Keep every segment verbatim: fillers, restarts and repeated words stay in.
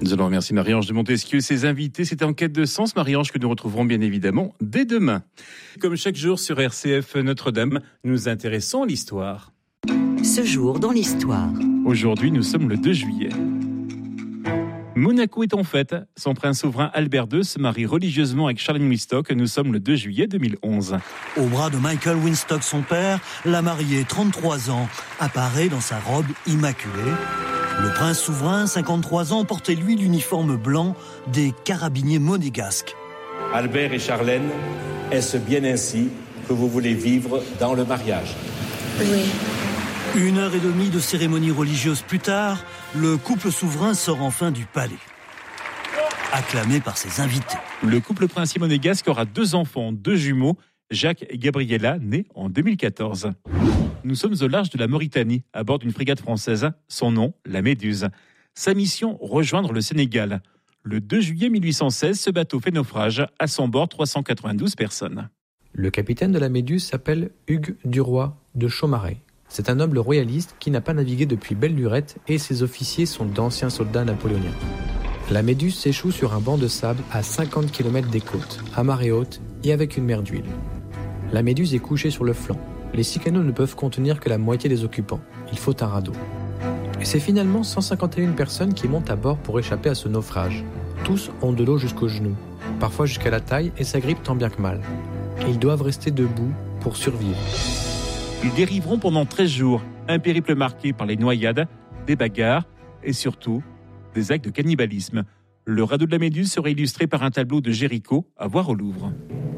Nous allons remercier Marie-Ange de Montesquieu et ses invités. C'était En quête de sens, Marie-Ange, que nous retrouverons bien évidemment dès demain. Comme chaque jour sur R C F Notre-Dame, nous nous intéressons à l'histoire. Ce jour dans l'histoire. Aujourd'hui, nous sommes le deux juillet. Monaco est en fête. Son prince souverain Albert deux se marie religieusement avec Charlene Wistock. Nous sommes le deux juillet deux mille onze. Au bras de Michael Winstock, son père, la mariée, trente-trois ans, apparaît dans sa robe immaculée. Le prince souverain, cinquante-trois ans, portait lui l'uniforme blanc des carabiniers monégasques. Albert et Charlene, est-ce bien ainsi que vous voulez vivre dans le mariage ? Oui. Une heure et demie de cérémonie religieuse plus tard, le couple souverain sort enfin du palais, acclamé par ses invités. Le couple princier monégasque aura deux enfants, deux jumeaux, Jacques et Gabriella, nés en deux mille quatorze. Nous sommes au large de la Mauritanie, à bord d'une frégate française, son nom, la Méduse. Sa mission, rejoindre le Sénégal. Le deux juillet mille huit cent seize, ce bateau fait naufrage, à son bord trois cent quatre-vingt-douze personnes. Le capitaine de la Méduse s'appelle Hugues Duroy de Chaumareix. C'est un noble royaliste qui n'a pas navigué depuis belle lurette et ses officiers sont d'anciens soldats napoléoniens. La Méduse s'échoue sur un banc de sable à cinquante kilomètres des côtes, à marée haute et avec une mer d'huile. La Méduse est couchée sur le flanc. Les six canots ne peuvent contenir que la moitié des occupants. Il faut un radeau. Et c'est finalement cent cinquante et une personnes qui montent à bord pour échapper à ce naufrage. Tous ont de l'eau jusqu'aux genoux, parfois jusqu'à la taille et s'agrippent tant bien que mal. Ils doivent rester debout pour survivre. Ils dériveront pendant treize jours, un périple marqué par les noyades, des bagarres et surtout des actes de cannibalisme. Le radeau de la Méduse sera illustré par un tableau de Géricault à voir au Louvre.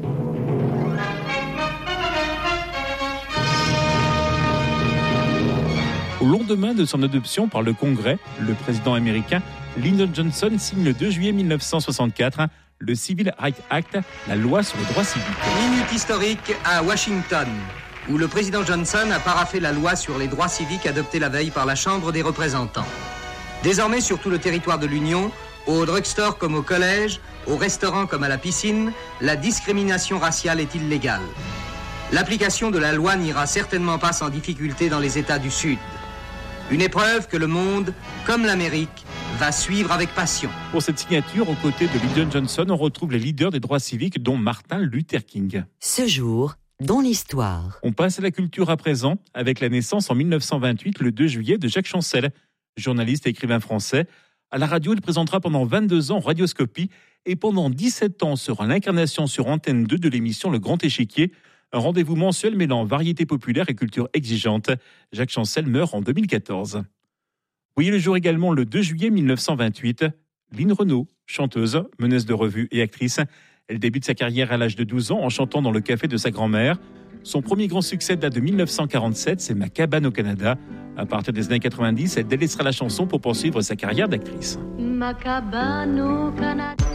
Au lendemain de son adoption par le Congrès, le président américain Lyndon Johnson signe le deux juillet mille neuf cent soixante-quatre le Civil Rights Act, la loi sur les droits civiques. Minute historique à Washington, où le président Johnson a paraphé la loi sur les droits civiques adoptée la veille par la Chambre des représentants. Désormais, sur tout le territoire de l'Union, au drugstore comme au collège, au restaurant comme à la piscine, la discrimination raciale est illégale. L'application de la loi n'ira certainement pas sans difficulté dans les États du Sud. Une épreuve que le monde, comme l'Amérique, va suivre avec passion. Pour cette signature, aux côtés de Lyndon Johnson, on retrouve les leaders des droits civiques, dont Martin Luther King. Ce jour dans l'histoire. On passe à la culture à présent, avec la naissance en mille neuf cent vingt-huit, le deux juillet, de Jacques Chancel, journaliste et écrivain français. À la radio, il présentera pendant vingt-deux ans Radioscopie et pendant dix-sept ans sera l'incarnation sur Antenne deux de l'émission Le Grand Échiquier, un rendez-vous mensuel mêlant variété populaire et culture exigeante. Jacques Chancel meurt en deux mille quatorze. Voyez le jour également le deux juillet mille neuf cent vingt-huit, Lynn Renaud, chanteuse, meneuse de revue et actrice. Elle débute sa carrière à l'âge de douze ans en chantant dans le café de sa grand-mère. Son premier grand succès date de mille neuf cent quarante-sept, c'est Ma cabane au Canada. À partir des années quatre-vingt-dix, elle délaissera la chanson pour poursuivre sa carrière d'actrice. Ma cabane au Canada.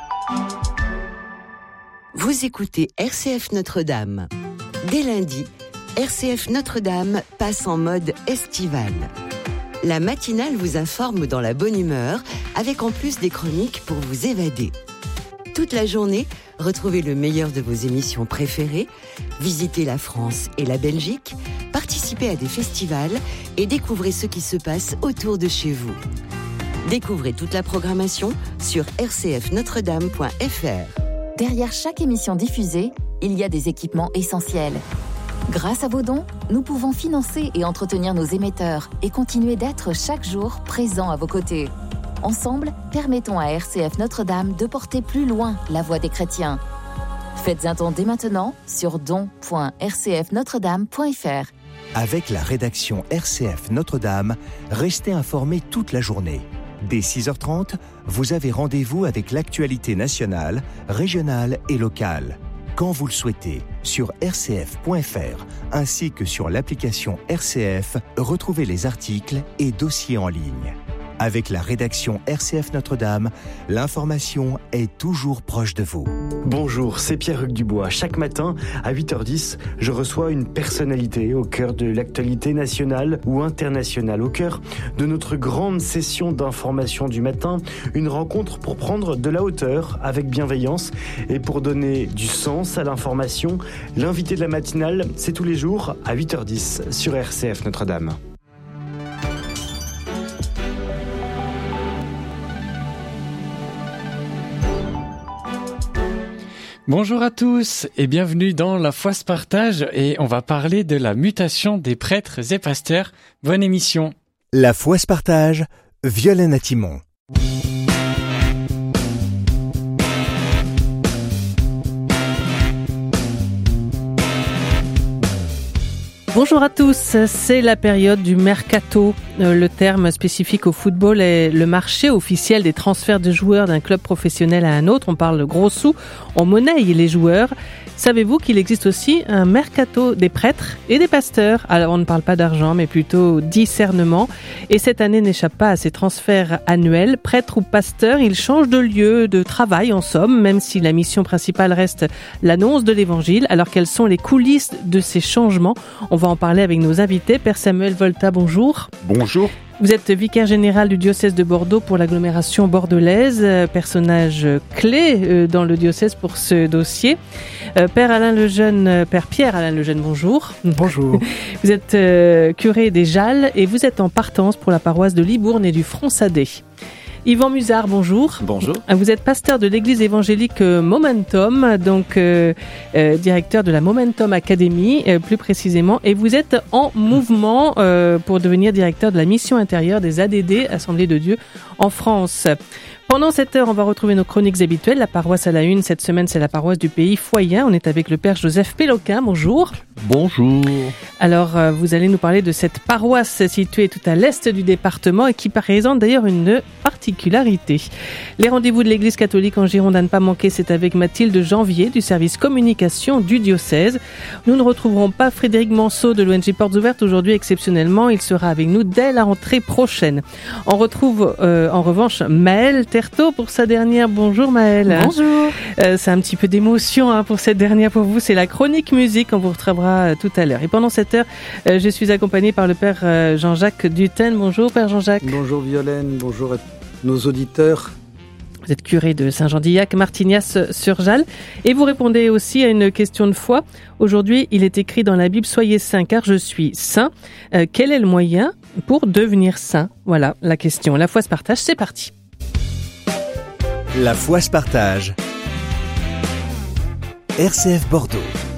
Vous écoutez R C F Notre-Dame. Dès lundi, R C F Notre-Dame passe en mode estival. La matinale vous informe dans la bonne humeur, avec en plus des chroniques pour vous évader. Toute la journée, retrouvez le meilleur de vos émissions préférées, visitez la France et la Belgique, participez à des festivals et découvrez ce qui se passe autour de chez vous. Découvrez toute la programmation sur r c f notre dame point f r. Derrière chaque émission diffusée, il y a des équipements essentiels. Grâce à vos dons, nous pouvons financer et entretenir nos émetteurs et continuer d'être chaque jour présents à vos côtés. Ensemble, permettons à R C F Notre-Dame de porter plus loin la voix des chrétiens. Faites un don dès maintenant sur don point r c f notre dame point f r. Avec la rédaction R C F Notre-Dame, restez informés toute la journée. Dès six heures trente, vous avez rendez-vous avec l'actualité nationale, régionale et locale. Quand vous le souhaitez, sur r c f point f r ainsi que sur l'application R C F, retrouvez les articles et dossiers en ligne. Avec la rédaction R C F Notre-Dame, l'information est toujours proche de vous. Bonjour, c'est Pierre-Hugues Dubois. Chaque matin, à huit heures dix, je reçois une personnalité au cœur de l'actualité nationale ou internationale, au cœur de notre grande session d'information du matin, une rencontre pour prendre de la hauteur avec bienveillance et pour donner du sens à l'information. L'invité de la matinale, c'est tous les jours à huit heures dix sur R C F Notre-Dame. Bonjour à tous et bienvenue dans La Foi se partage et on va parler de la mutation des prêtres et pasteurs. Bonne émission. La Foi se partage, Violaine Atimon. Bonjour à tous, c'est la période du mercato. Le terme spécifique au football est le marché officiel des transferts de joueurs d'un club professionnel à un autre. On parle de gros sous, on monnaie les joueurs. Savez-vous qu'il existe aussi un mercato des prêtres et des pasteurs? Alors on ne parle pas d'argent mais plutôt discernement. Et cette année n'échappe pas à ces transferts annuels. Prêtres ou pasteurs, ils changent de lieu de travail en somme, même si la mission principale reste l'annonce de l'évangile. Alors quelles sont les coulisses de ces changements? On va en parler avec nos invités. Père Samuel Volta, bonjour. Bonjour. Vous êtes vicaire général du diocèse de Bordeaux pour l'agglomération bordelaise, personnage clé dans le diocèse pour ce dossier. Père Alain Lejeune, Père Pierre Alain Lejeune, bonjour. Bonjour. Vous êtes euh, curé des Jalles et vous êtes en partance pour la paroisse de Libourne et du Fronsadé. Yvan Musard, bonjour. Bonjour. Vous êtes pasteur de l'église évangélique Momentum, donc euh, euh, directeur de la Momentum Academy, euh, plus précisément, et vous êtes en mouvement euh, pour devenir directeur de la mission intérieure des A D D, Assemblée de Dieu, en France. Pendant cette heure, on va retrouver nos chroniques habituelles. La paroisse à la une, cette semaine, c'est la paroisse du pays Foyen. On est avec le Père Joseph Péloquin. Bonjour. Bonjour. Alors, euh, vous allez nous parler de cette paroisse située tout à l'est du département et qui présente d'ailleurs une particularité. Les rendez-vous de l'Église catholique en Gironde à ne pas manquer, c'est avec Mathilde Janvier du service communication du diocèse. Nous ne retrouverons pas Frédéric Manceau de l'O N G Portes Ouvertes aujourd'hui exceptionnellement. Il sera avec nous dès la rentrée prochaine. On retrouve euh, en revanche Maëlle Terto pour sa dernière. Bonjour Maëlle. Bonjour. Euh, c'est un petit peu d'émotion hein, pour cette dernière pour vous. C'est la chronique musique. On vous retrouvera euh, tout à l'heure. Et pendant cette heure, euh, je suis accompagnée par le Père euh, Jean-Jacques Duten. Bonjour Père Jean-Jacques. Bonjour Violaine. Bonjour à nos auditeurs. Vous êtes curé de Saint-Jean-d'Illac, Martignas-sur-Jalles. Et vous répondez aussi à une question de foi. Aujourd'hui, il est écrit dans la Bible « Soyez saints car je suis saint euh, ». Quel est le moyen pour devenir saint? Voilà la question. La foi se partage, c'est parti. La Foi se partage. R C F Bordeaux.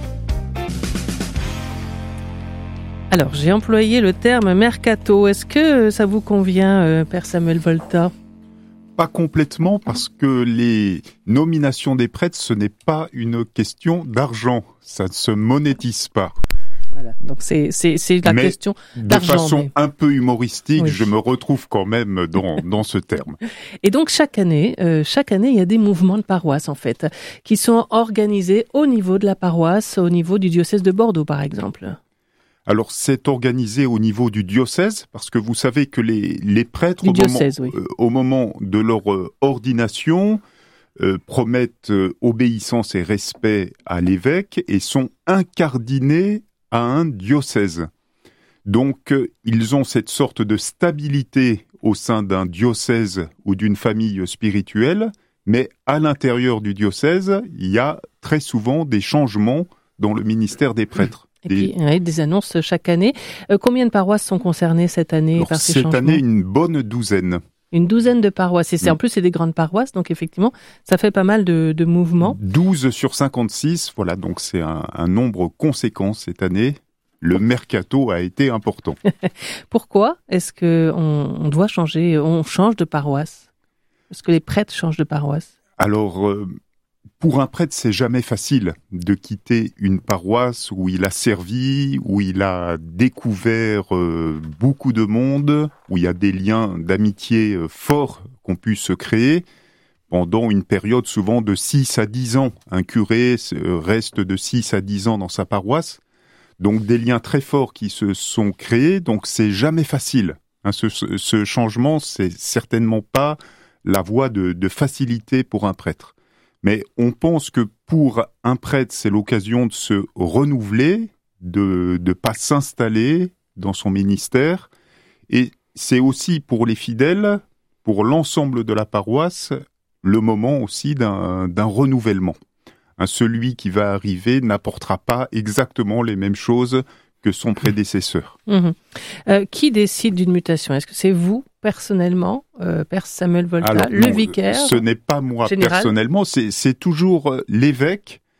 Alors, j'ai employé le terme mercato. Est-ce que ça vous convient, euh, Père Samuel Volta? Pas complètement, parce que les nominations des prêtres, ce n'est pas une question d'argent. Ça ne se monétise pas. Voilà, donc c'est, c'est, c'est la mais question d'argent. De façon mais... un peu humoristique, oui. Je me retrouve quand même dans, dans ce terme. Et donc chaque année, euh, chaque année, il y a des mouvements de paroisse en fait, qui sont organisés au niveau de la paroisse, au niveau du diocèse de Bordeaux par exemple. Alors c'est organisé au niveau du diocèse, parce que vous savez que les, les prêtres, au, diocèse, moment, oui. euh, au moment de leur euh, ordination, euh, promettent euh, obéissance et respect à l'évêque et sont incardinés à un diocèse. Donc, euh, ils ont cette sorte de stabilité au sein d'un diocèse ou d'une famille spirituelle, mais à l'intérieur du diocèse, il y a très souvent des changements dans le ministère des prêtres. Et des... puis, oui, des annonces chaque année. Euh, combien de paroisses sont concernées cette année Alors, par ces cette changements? Cette année, une bonne douzaine. Une douzaine de paroisses. Et c'est, oui. En plus, c'est des grandes paroisses, donc effectivement, ça fait pas mal de, de mouvements. douze sur cinquante-six, voilà, donc c'est un, un nombre conséquent cette année. Le mercato a été important. Pourquoi est-ce qu'on on doit changer, on change de paroisse? Est-ce que les prêtres changent de paroisse? Alors, euh, pour un prêtre, c'est jamais facile de quitter une paroisse où il a servi, où il a découvert euh, beaucoup de monde, où il y a des liens d'amitié euh, forts qu'on puisse se créer pendant une période souvent de six à dix ans. Un curé euh, reste de six à dix ans dans sa paroisse, donc des liens très forts qui se sont créés, donc c'est jamais facile. Hein, ce, ce changement, c'est certainement pas la voie de, de facilité pour un prêtre. Mais on pense que pour un prêtre, c'est l'occasion de se renouveler, de ne pas s'installer dans son ministère. Et c'est aussi pour les fidèles, pour l'ensemble de la paroisse, le moment aussi d'un, d'un renouvellement. Hein, celui qui va arriver n'apportera pas exactement les mêmes choses que son prédécesseur. Mmh. Euh, qui décide d'une mutation? Est-ce que c'est vous, personnellement, euh, Père Samuel Volta, Alors, le non, vicaire ce n'est pas moi général. Personnellement, c'est, c'est toujours l'évêque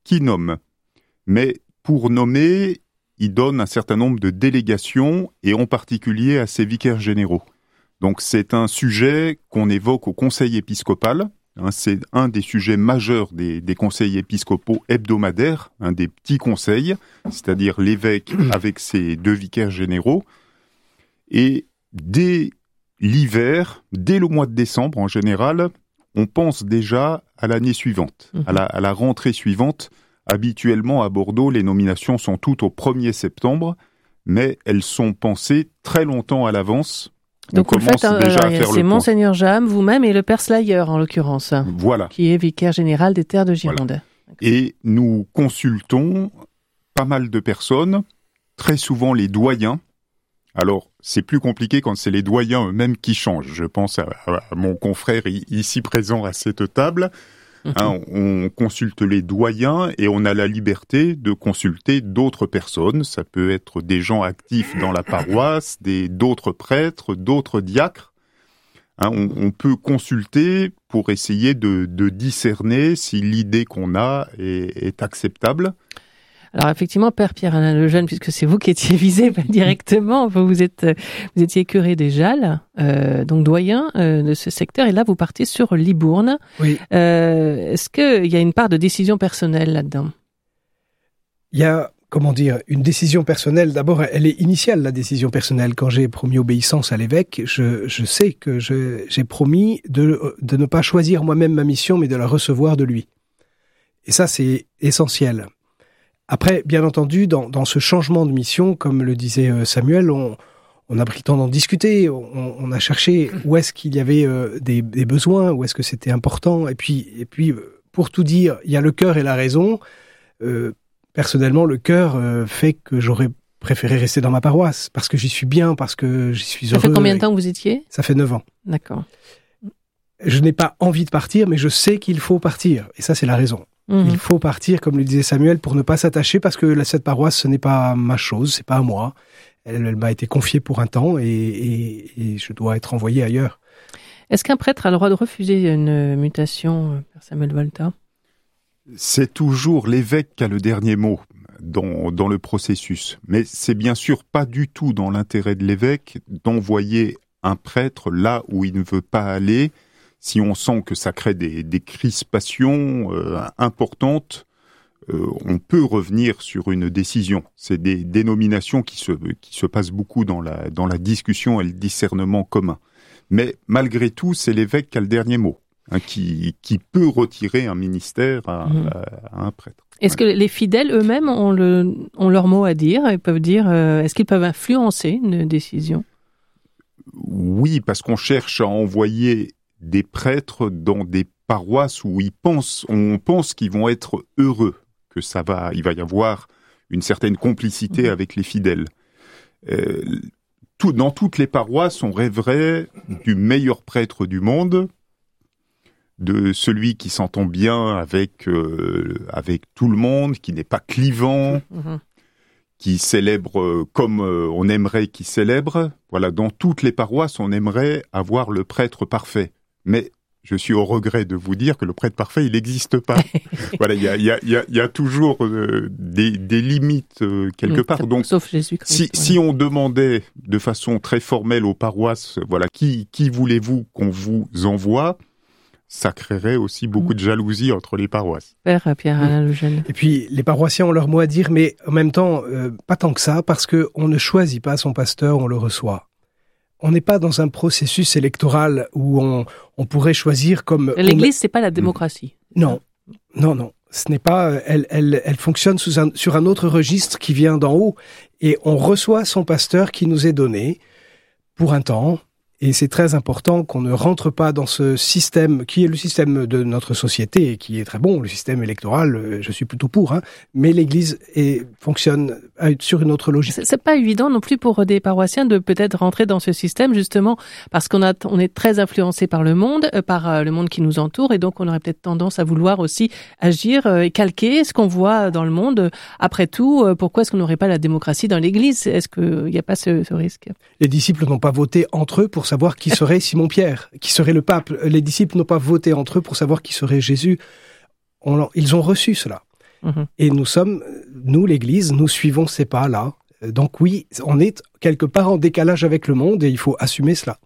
qui nomme. Mais pour nommer, il donne un certain nombre de délégations, et en particulier à ses vicaires généraux. Donc c'est un sujet qu'on évoque au conseil épiscopal. Hein, c'est un des sujets majeurs des, des conseils épiscopaux hebdomadaires, un des petits conseils, c'est-à-dire l'évêque avec ses deux vicaires généraux. Et dès l'hiver, dès le mois de décembre en général, on pense déjà à l'année suivante, mmh. à, la, à la rentrée suivante. Habituellement à Bordeaux, les nominations sont toutes au premier septembre, mais elles sont pensées très longtemps à l'avance. Donc on en fait, euh, c'est Monseigneur Jaham, vous-même et le Père Slayer en l'occurrence, voilà. qui est vicaire général des terres de Gironde. Voilà. Et nous consultons pas mal de personnes, très souvent les doyens. Alors, c'est plus compliqué quand c'est les doyens eux-mêmes qui changent. Je pense à, à mon confrère ici présent à cette table. Hein, on consulte les doyens et on a la liberté de consulter d'autres personnes. Ça peut être des gens actifs dans la paroisse, des, d'autres prêtres, d'autres diacres. Hein, on, on peut consulter pour essayer de, de discerner si l'idée qu'on a est, est acceptable. Alors effectivement, Père Pierre-Alain Lejeune, puisque c'est vous qui étiez visé directement, vous êtes, vous étiez curé des Jalles, euh, donc doyen euh, de ce secteur, et là vous partez sur Libourne. Oui. Euh, est-ce qu'il y a une part de décision personnelle là-dedans ? Il y a, comment dire, une décision personnelle. D'abord, elle est initiale, la décision personnelle. Quand j'ai promis obéissance à l'évêque, je, je sais que je, j'ai promis de, de ne pas choisir moi-même ma mission, mais de la recevoir de lui. Et ça, c'est essentiel. Après, bien entendu, dans, dans ce changement de mission, comme le disait Samuel, on, on a pris le temps d'en discuter, on, on a cherché où est-ce qu'il y avait euh, des, des besoins, où est-ce que c'était important. Et puis, et puis, pour tout dire, il y a le cœur et la raison. Euh, personnellement, le cœur euh, fait que j'aurais préféré rester dans ma paroisse, parce que j'y suis bien, parce que j'y suis heureux. Ça fait combien de temps que vous étiez ? Ça fait neuf ans. D'accord. Je n'ai pas envie de partir, mais je sais qu'il faut partir. Et ça, c'est la raison. Mmh. Il faut partir, comme le disait Samuel, pour ne pas s'attacher, parce que cette paroisse, ce n'est pas ma chose, c'est pas à moi. Elle, elle m'a été confiée pour un temps et, et, et je dois être envoyé ailleurs. Est-ce qu'un prêtre a le droit de refuser une mutation, Père Samuel Volta ? C'est toujours l'évêque qui a le dernier mot dans, dans le processus. Mais c'est bien sûr pas du tout dans l'intérêt de l'évêque d'envoyer un prêtre là où il ne veut pas aller. Si on sent que ça crée des, des crispations euh, importantes, euh, on peut revenir sur une décision. C'est des dénominations qui se, qui se passent beaucoup dans la, dans la discussion et le discernement commun. Mais malgré tout, c'est l'évêque qui a le dernier mot, hein, qui, qui peut retirer un ministère à, mmh. à, à un prêtre. Est-ce que les fidèles eux-mêmes ont, le, ont leur mot à dire ? Ils peuvent dire, euh, est-ce qu'ils peuvent influencer une décision ? Oui, parce qu'on cherche à envoyer des prêtres dans des paroisses où ils pensent, on pense qu'ils vont être heureux, que ça va, il va y avoir une certaine complicité mmh. avec les fidèles. Euh, tout, dans toutes les paroisses, on rêverait du meilleur prêtre du monde, de celui qui s'entend bien avec euh, avec tout le monde, qui n'est pas clivant, mmh. qui célèbre comme euh, on aimerait qu'il célèbre. Voilà, dans toutes les paroisses, on aimerait avoir le prêtre parfait. Mais je suis au regret de vous dire que le prêtre parfait, il n'existe pas. Voilà, il y a, y a, y a, y a toujours euh, des, des limites euh, quelque mmh, part. Donc, sauf Jésus-Christ. Si, ouais. si on demandait de façon très formelle aux paroisses, voilà, qui, qui voulez-vous qu'on vous envoie, ça créerait aussi beaucoup mmh. de jalousie entre les paroisses. Père Pierre-Alain Lejeune. Et puis, les paroissiens ont leur mot à dire, mais en même temps, euh, pas tant que ça, parce qu'on ne choisit pas son pasteur, on le reçoit. On n'est pas dans un processus électoral où on, on pourrait choisir comme... L'Église, on... c'est pas la démocratie. Non, non, non. Ce n'est pas... Elle, elle, elle fonctionne sous un, sur un autre registre qui vient d'en haut. Et on reçoit son pasteur qui nous est donné pour un temps. Et c'est très important qu'on ne rentre pas dans ce système qui est le système de notre société et qui est très bon, le système électoral, je suis plutôt pour, hein, mais l'Église est, fonctionne sur une autre logique. C'est, c'est pas évident non plus pour des paroissiens de peut-être rentrer dans ce système, justement, parce qu'on a, on est très influencé par le monde, euh, par le monde qui nous entoure, et donc on aurait peut-être tendance à vouloir aussi agir euh, et calquer ce qu'on voit dans le monde. Après tout, euh, pourquoi est-ce qu'on n'aurait pas la démocratie dans l'Église ? Est-ce qu'il n'y a pas ce, ce risque ? Les disciples n'ont pas voté entre eux pour savoir qui serait Simon-Pierre, qui serait le pape. Les disciples n'ont pas voté entre eux pour savoir qui serait Jésus. On, ils ont reçu cela. Mmh. Et nous sommes, nous, l'Église, nous suivons ces pas-là. Donc oui, on est quelque part en décalage avec le monde et il faut assumer cela.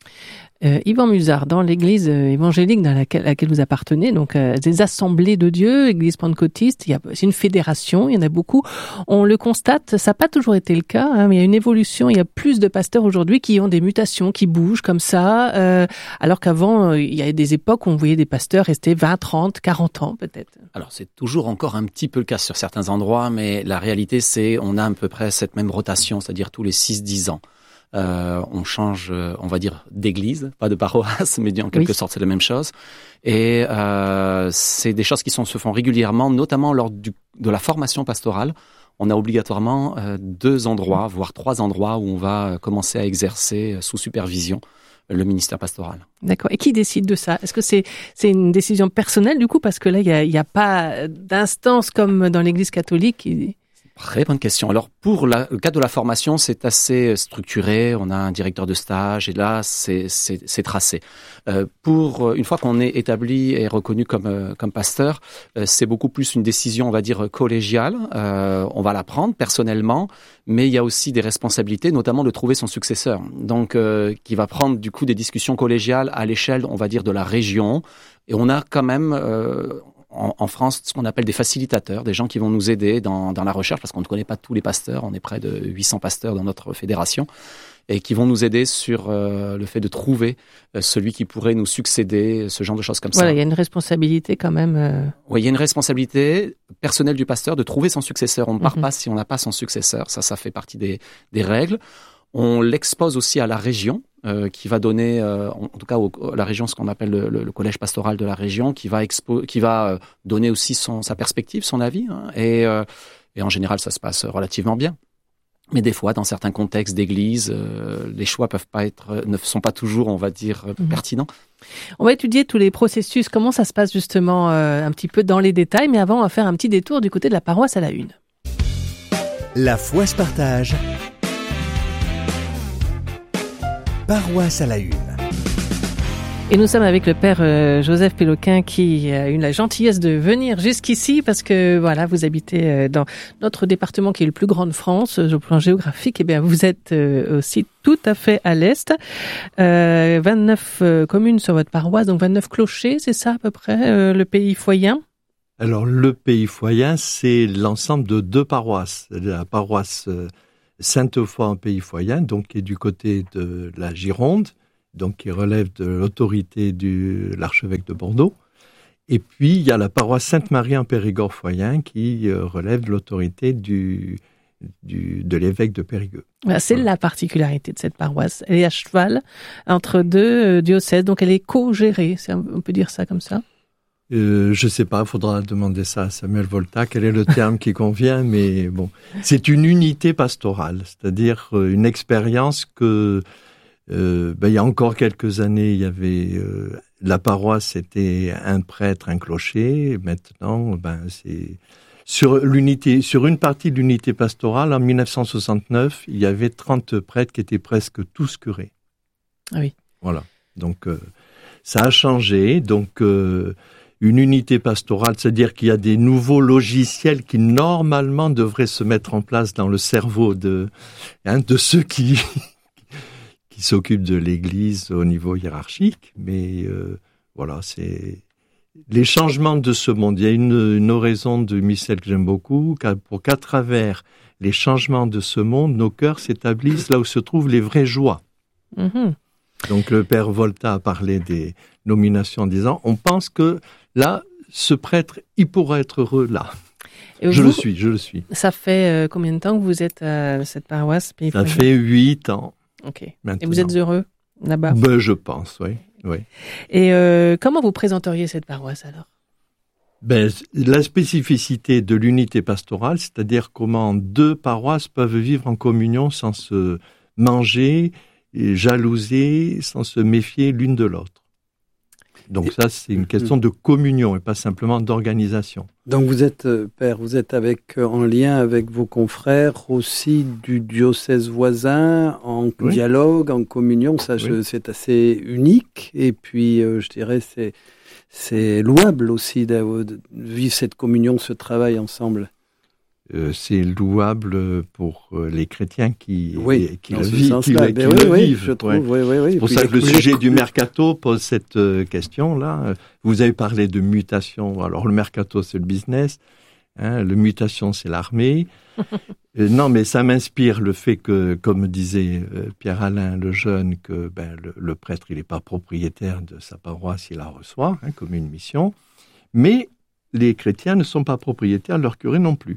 Euh, Yvan Musard, dans l'église évangélique dans laquelle, à laquelle vous appartenez, donc euh, des assemblées de Dieu, église pentecôtiste, il y a, c'est une fédération, il y en a beaucoup. On le constate, ça n'a pas toujours été le cas, hein, mais il y a une évolution, il y a plus de pasteurs aujourd'hui qui ont des mutations, qui bougent comme ça, euh, alors qu'avant, euh, il y a des époques où on voyait des pasteurs rester vingt, trente, quarante ans peut-être. Alors c'est toujours encore un petit peu le cas sur certains endroits, mais la réalité c'est on a à peu près cette même rotation, c'est-à-dire tous les six dix ans. Euh, on change, on va dire, d'église, pas de paroisse, mais en quelque oui. sorte c'est la même chose. Et euh, c'est des choses qui sont, se font régulièrement, notamment lors du, de la formation pastorale. On a obligatoirement euh, deux endroits, voire trois endroits où on va commencer à exercer sous supervision le ministère pastoral. D'accord. Et qui décide de ça ? Est-ce que c'est c'est une décision personnelle du coup ? Parce que là, il y a, il y a pas d'instance comme dans l'Église catholique qui... Très bonne question. Alors, pour la, le cadre de la formation, c'est assez structuré. On a un directeur de stage et là, c'est, c'est, c'est tracé. Euh, pour une fois qu'on est établi et reconnu comme, euh, comme pasteur, euh, c'est beaucoup plus une décision, on va dire, collégiale. Euh, on va la prendre personnellement, mais il y a aussi des responsabilités, notamment de trouver son successeur. Donc, euh, qui va prendre du coup des discussions collégiales à l'échelle, on va dire, de la région. Et on a quand même... Euh, En, en France, ce qu'on appelle des facilitateurs, des gens qui vont nous aider dans, dans la recherche, parce qu'on ne connaît pas tous les pasteurs, on est près de huit cents pasteurs dans notre fédération, et qui vont nous aider sur euh, le fait de trouver euh, celui qui pourrait nous succéder, ce genre de choses comme voilà, ça. Il y a une responsabilité quand même. Euh... Oui, il y a une responsabilité personnelle du pasteur de trouver son successeur. On ne part Mm-hmm. pas si on n'a pas son successeur, ça, ça fait partie des, des règles. On l'expose aussi à la région, euh, qui va donner, euh, en tout cas au, à la région, ce qu'on appelle le, le, le collège pastoral de la région, qui va, expo, qui va euh, donner aussi son, sa perspective, son avis. Hein, et, euh, et en général, ça se passe relativement bien. Mais des fois, dans certains contextes d'église, euh, les choix peuvent pas être, ne sont pas toujours, on va dire, mmh. pertinents. On va étudier tous les processus, comment ça se passe justement euh, un petit peu dans les détails. Mais avant, on va faire un petit détour du côté de la paroisse à la une. La foi se partage. Paroisse à la une. Et nous sommes avec le père euh, Joseph Péloquin qui a eu la gentillesse de venir jusqu'ici parce que voilà, vous habitez euh, dans notre département qui est le plus grand de France au plan géographique. Et bien, vous êtes euh, aussi tout à fait à l'est. Euh, vingt-neuf euh, communes sur votre paroisse, donc vingt-neuf clochers, c'est ça à peu près, euh, le pays foyen ? Alors, le pays foyen, c'est l'ensemble de deux paroisses. La paroisse euh, Sainte-Foy en pays foyen, donc qui est du côté de la Gironde, donc qui relève de l'autorité de l'archevêque de Bordeaux. Et puis, il y a la paroisse Sainte-Marie en Périgord foyen qui euh, relève de l'autorité du, du, de l'évêque de Périgueux. Voilà, c'est voilà. La particularité de cette paroisse. Elle est à cheval entre deux euh, diocèses, donc elle est co-gérée, c'est, on peut dire ça comme ça. Euh, je sais pas, il faudra demander ça à Samuel Volta, quel est le terme qui convient, mais bon, c'est une unité pastorale, c'est-à-dire euh, une expérience que, euh, ben, il y a encore quelques années, il y avait, euh, la paroisse c'était un prêtre, un clocher, maintenant, ben, c'est, sur l'unité, sur une partie de l'unité pastorale, en mille neuf cent soixante-neuf, il y avait trente prêtres qui étaient presque tous curés. Ah oui. Voilà. Donc, euh, ça a changé, donc, euh, une unité pastorale, c'est-à-dire qu'il y a des nouveaux logiciels qui normalement devraient se mettre en place dans le cerveau de, hein, de ceux qui, qui s'occupent de l'Église au niveau hiérarchique. Mais euh, voilà, c'est les changements de ce monde. Il y a une, une oraison de Missel que j'aime beaucoup, pour qu'à travers les changements de ce monde, nos cœurs s'établissent là où se trouvent les vraies joies. Mm-hmm. Donc le père Volta a parlé des nominations en disant, on pense que là, ce prêtre, il pourra être heureux là. Et je vous, le suis, je le suis. Ça fait euh, combien de temps que vous êtes à cette paroisse ? Ça fait huit ans. Ok. Maintenant. Et vous êtes heureux là-bas ? Ben, je pense, oui. oui. Et euh, comment vous présenteriez cette paroisse alors ? Ben, la spécificité de l'unité pastorale, c'est-à-dire comment deux paroisses peuvent vivre en communion sans se manger, et jalouser, sans se méfier l'une de l'autre. Donc ça, c'est une question de communion et pas simplement d'organisation. Donc vous êtes, euh, Père, vous êtes avec, euh, en lien avec vos confrères aussi du diocèse voisin, en oui. dialogue, en communion, ça oui. je, c'est assez unique. Et puis, euh, je dirais, c'est, c'est louable aussi de, de vivre cette communion, ce travail ensemble. Euh, c'est louable pour euh, les chrétiens qui, oui, qui, le, vit, qui, le, qui oui, le oui, vivent. Je trouve, ouais. oui, oui, oui. C'est pour ça que le sujet du mercato pose cette euh, question-là. Vous avez parlé de mutation. Alors le mercato, c'est le business. Hein, le mutation, c'est l'armée. euh, non, mais ça m'inspire le fait que, comme disait euh, Pierre-Alain le jeune, que ben, le, le prêtre, il n'est pas propriétaire de sa paroisse, il la reçoit hein, comme une mission. Mais les chrétiens ne sont pas propriétaires, leur curé non plus.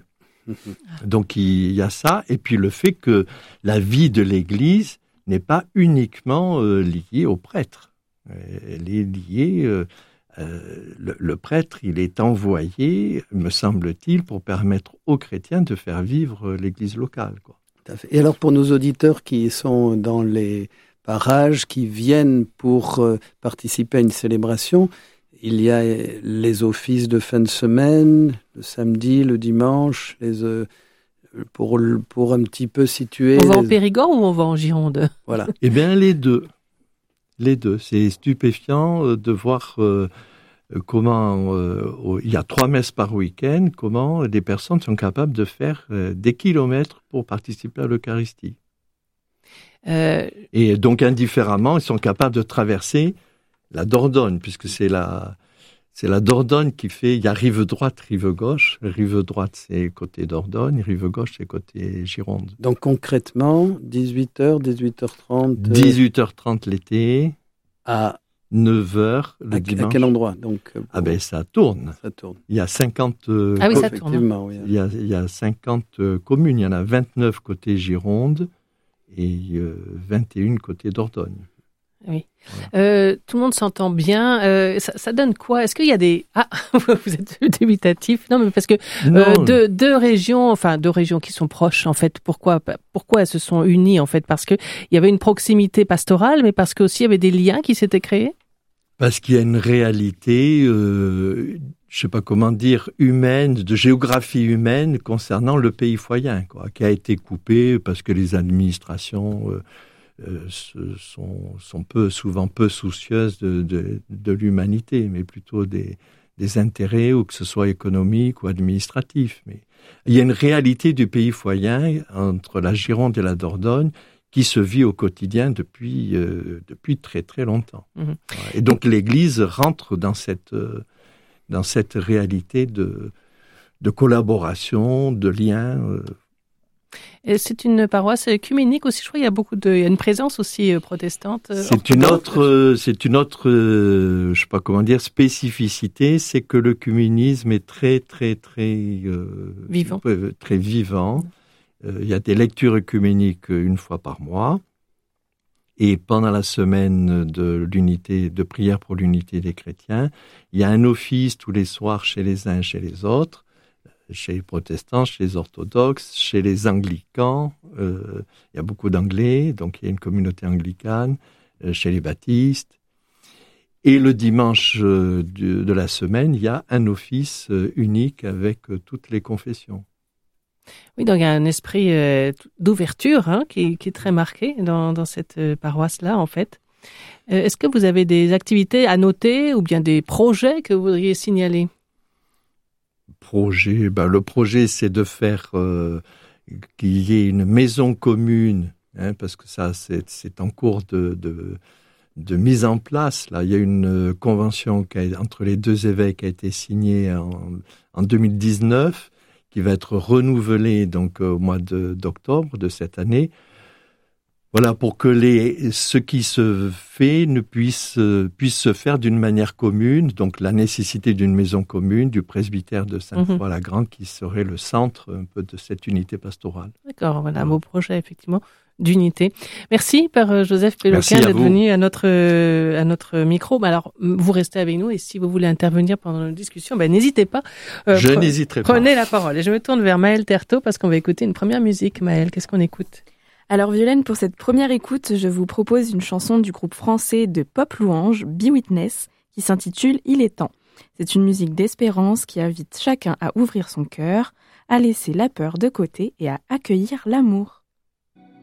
Donc il y a ça, et puis le fait que la vie de l'Église n'est pas uniquement euh, liée au prêtre. Elle est liée, euh, euh, le, le prêtre, il est envoyé, me semble-t-il, pour permettre aux chrétiens de faire vivre l'Église locale, quoi. Tout à fait. Et alors pour nos auditeurs qui sont dans les parages, qui viennent pour euh, participer à une célébration, il y a les offices de fin de semaine, le samedi, le dimanche, les, euh, pour, pour un petit peu situer... On va les... en Périgord ou on va en Gironde ? Voilà. Eh bien, les deux. Les deux. C'est stupéfiant de voir euh, comment... Euh, il y a trois messes par week-end, comment des personnes sont capables de faire euh, des kilomètres pour participer à l'Eucharistie. Euh... Et donc, indifféremment, ils sont capables de traverser la Dordogne, puisque c'est la, c'est la Dordogne qui fait, il y a rive droite, rive gauche. Rive droite, c'est côté Dordogne, rive gauche, c'est côté Gironde. Donc concrètement, dix-huit heures, dix-huit heures trente dix-huit heures trente l'été. À neuf heures le à, dimanche. À quel endroit donc pour... Ah ben ça tourne. Ça tourne. Il y a cinquante. Euh, ah oui, ça tourne. Effectivement, oui. Il y a, il y a cinquante euh, communes. Il y en a vingt-neuf côté Gironde et euh, vingt et une côté Dordogne. Oui. Voilà. Euh, tout le monde s'entend bien. Euh, ça, ça donne quoi ? Est-ce qu'il y a des... Ah, vous êtes dubitatif. Non, mais parce que euh, deux, deux régions, enfin deux régions qui sont proches, en fait. Pourquoi, pourquoi elles se sont unies, en fait ? Parce qu'il y avait une proximité pastorale, mais parce qu'aussi il y avait des liens qui s'étaient créés ? Parce qu'il y a une réalité, euh, je sais pas comment dire, humaine, de géographie humaine concernant le pays foyen, quoi, qui a été coupé parce que les administrations... Euh, Euh, sont, sont peu, souvent peu soucieuses de, de, de l'humanité, mais plutôt des, des intérêts, ou que ce soit économique ou administratif. Mais il y a une réalité du pays foyen entre la Gironde et la Dordogne qui se vit au quotidien depuis, euh, depuis très très longtemps. Mmh. Et donc l'Église rentre dans cette, euh, dans cette réalité de, de collaboration, de lien. Euh, Et c'est une paroisse œcuménique aussi, je crois. Il y a beaucoup de, il y a une présence aussi protestante. C'est une autre, c'est une autre, euh, je sais pas comment dire, spécificité, c'est que l'œcuménisme est très, très, très euh, vivant. Très vivant. Euh, il y a des lectures œcuméniques une fois par mois, et pendant la semaine de l'unité, de prière pour l'unité des chrétiens, il y a un office tous les soirs chez les uns, chez les autres. Chez les protestants, chez les orthodoxes, chez les anglicans, euh, il y a beaucoup d'anglais, donc il y a une communauté anglicane, euh, chez les baptistes. Et le dimanche euh, de, de la semaine, il y a un office euh, unique avec euh, toutes les confessions. Oui, donc il y a un esprit euh, d'ouverture hein, qui, qui est très marqué dans, dans cette euh, paroisse-là, en fait. Euh, est-ce que vous avez des activités à noter ou bien des projets que vous voudriez signaler ? Projet, ben le projet, c'est de faire euh, qu'il y ait une maison commune, hein, parce que ça, c'est, c'est en cours de, de, de mise en place. Là, il y a une convention qui a, entre les deux évêques qui a été signée en, en deux mille dix-neuf, qui va être renouvelée donc au mois de, d'octobre de cette année. Voilà, pour que les, ce qui se fait ne puisse, euh, puisse se faire d'une manière commune, donc la nécessité d'une maison commune, du presbytère de Sainte-Foy-la-Grande, qui serait le centre un peu de cette unité pastorale. D'accord, voilà un beau projet, effectivement, d'unité. Merci, Père Joseph Péloquin, d'être vous. venu à notre, à notre micro. Alors, vous restez avec nous, et si vous voulez intervenir pendant la discussion, ben, n'hésitez pas. Euh, je pre- n'hésiterai pas. Prenez la parole. Et je me tourne vers Maëlle Terto, parce qu'on va écouter une première musique. Maëlle, qu'est-ce qu'on écoute ? Alors Violaine, pour cette première écoute, je vous propose une chanson du groupe français de pop louange, Be Witness, qui s'intitule « Il est temps ». C'est une musique d'espérance qui invite chacun à ouvrir son cœur, à laisser la peur de côté et à accueillir l'amour.